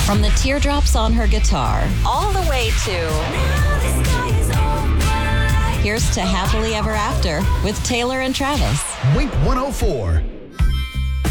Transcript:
From the teardrops on her guitar, all the way to here's to Happily Ever After with Taylor and Travis. Wink 104.